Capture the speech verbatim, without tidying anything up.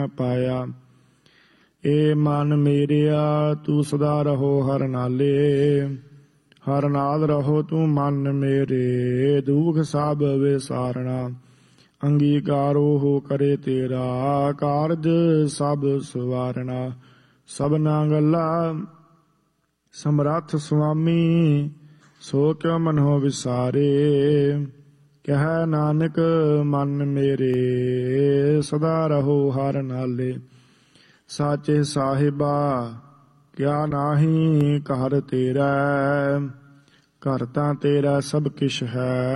ਪਾਇਆ। ਏ ਮਨ ਮੇਰਿਆ ਤੂੰ ਸਦਾ ਰਹੋ ਹਰ ਨਾਲੇ, ਹਰ ਨਾਲ ਰਹੋ ਤੂੰ ਮਨ ਮੇਰੇ, ਦੁਖ ਸਭ ਵਿਸਾਰਣਾ। ਅੰਗੀਕਾਰੋ ਹੋ ਕਰੇ ਤੇਰਾ, ਕਾਰਜ ਸਭ ਸਵਾਰਣਾ। ਸਭਨਾ ਗੱਲਾ ਸਮਰੱਥ ਸੁਆਮੀ, ਸੋ ਕਿਉ ਮਨੋ ਵਿਸਾਰੇ। ਕਹਿ ਨਾਨਕ ਮਨ ਮੇਰੇ, ਸਦਾ ਰਹੋ ਹਰ ਨਾਲੇ। ਸਾਚੇ ਸਾਹਿਬਾ ਕਿਆ ਨਾਹੀ ਘਰ ਤੇਰਾ, ਘਰ ਤਾਂ ਤੇਰਾ ਸਭ ਕਿਛ ਹੈ।